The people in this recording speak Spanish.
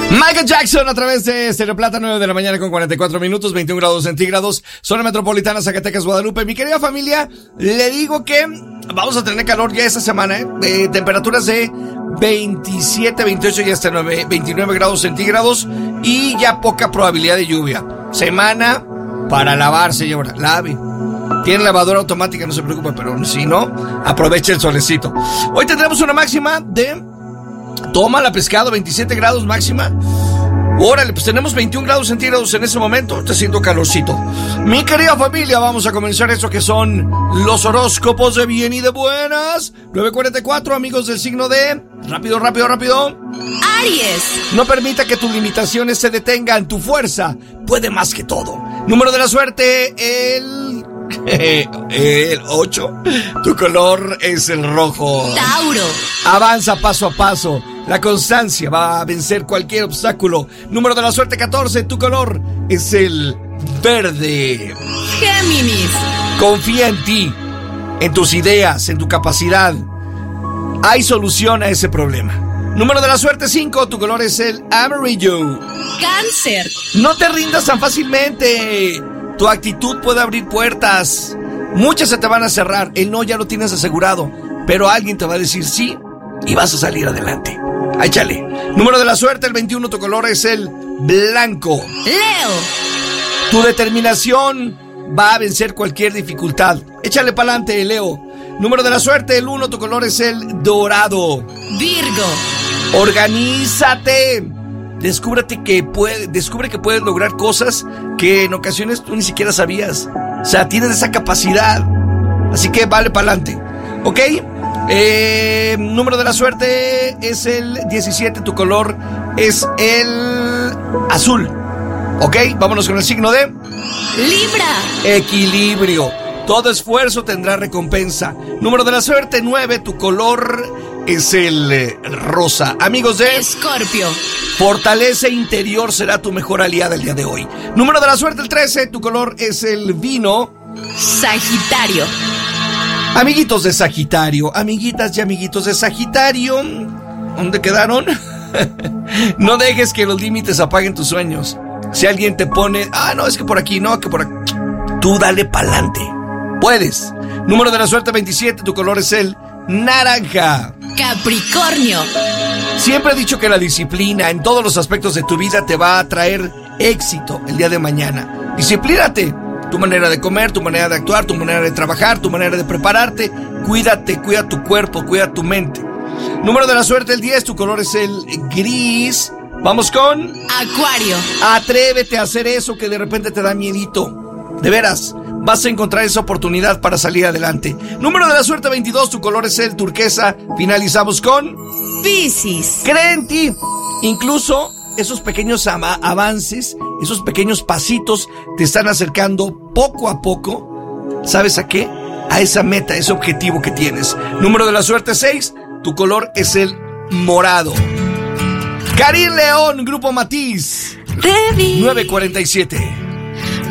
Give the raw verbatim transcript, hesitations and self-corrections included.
Michael Jackson a través de Stereo Plata, nueve de la mañana con cuarenta y cuatro minutos, veintiún grados centígrados, zona metropolitana, Zacatecas, Guadalupe. Mi querida familia, le digo que vamos a tener calor ya esta semana, ¿eh? Eh, temperaturas de veintisiete, veintiocho y hasta veintinueve grados centígrados y ya poca probabilidad de lluvia. Semana para lavar, señora, lave. Tiene lavadora automática, no se preocupe, pero si no, aproveche el solecito. Hoy tendremos una máxima de... Toma la pescado, veintisiete grados máxima. Órale, pues tenemos veintiún grados centígrados en ese momento. Está haciendo calorcito. Mi querida familia, vamos a comenzar eso que son los horóscopos de bien y de buenas. nueve cuarenta y cuatro, amigos del signo de... Rápido, rápido, rápido. Aries. No permita que tus limitaciones se detengan. Tu fuerza puede más que todo. Número de la suerte, el... el ocho. Tu color es el rojo. Tauro. Avanza paso a paso. La constancia va a vencer cualquier obstáculo. Número de la suerte catorce. Tu color es el verde. Géminis. Confía en ti, en tus ideas, en tu capacidad. Hay solución a ese problema. Número de la suerte cinco. Tu color es el amarillo. Cáncer. No te rindas tan fácilmente. Tu actitud puede abrir puertas. Muchas se te van a cerrar. El no ya lo tienes asegurado. Pero alguien te va a decir sí y vas a salir adelante. Échale. Número de la suerte, el veintiuno. Tu color es el blanco. Leo. Tu determinación va a vencer cualquier dificultad. Échale pa'lante, Leo. Número de la suerte, el uno. Tu color es el dorado. Virgo. Organízate. Descúbrete que puede, descubre que puedes lograr cosas que en ocasiones tú ni siquiera sabías. O sea, tienes esa capacidad. Así que vale pa'lante. ¿Ok? Eh, número de la suerte es el diecisiete. Tu color es el azul. ¿Ok? Vámonos con el signo de... Libra. Equilibrio. Todo esfuerzo tendrá recompensa. Número de la suerte nueve. Tu color es el eh, rosa. Amigos de... Escorpio. Fortaleza interior será tu mejor aliada el día de hoy. Número de la suerte el trece. Tu color es el vino. Sagitario. Amiguitos de Sagitario, amiguitas y amiguitos de Sagitario, ¿dónde quedaron? No dejes que los límites apaguen tus sueños. Si alguien te pone, ah, no, es que por aquí, no, que por aquí, tú dale pa'lante. Puedes. Número de la suerte veintisiete, tu color es el naranja. Capricornio. Siempre he dicho que la disciplina en todos los aspectos de tu vida te va a traer éxito el día de mañana. Disciplínate. Tu manera de comer, tu manera de actuar, tu manera de trabajar, tu manera de prepararte. Cuídate, cuida tu cuerpo, cuida tu mente. Número de la suerte el diez, tu color es el gris. Vamos con... Acuario. Atrévete a hacer eso que de repente te da miedito. De veras, vas a encontrar esa oportunidad para salir adelante. Número de la suerte veintidós, tu color es el turquesa. Finalizamos con... Piscis. Cree en ti. Incluso... esos pequeños av- avances, esos pequeños pasitos te están acercando poco a poco, ¿sabes a qué? A esa meta, ese objetivo que tienes. Número de la suerte seis, tu color es el morado. Karim León, Grupo Matiz. Ready. nueve cuarenta y siete.